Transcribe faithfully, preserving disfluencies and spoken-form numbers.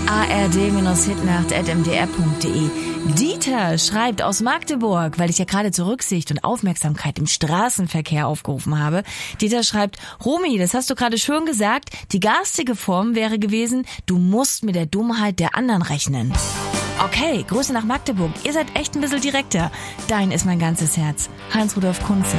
a r d Hitnacht at m d r punkt d e. Dieter schreibt aus Magdeburg, weil ich ja gerade zur Rücksicht und Aufmerksamkeit im Straßenverkehr aufgerufen habe. Dieter schreibt, Romy, das hast du gerade schön gesagt, die garstige Form wäre gewesen, du musst mit der Dummheit der anderen rechnen. Okay, Grüße nach Magdeburg. Ihr seid echt ein bisschen direkter. Dein ist mein ganzes Herz. Heinz Rudolf Kunze.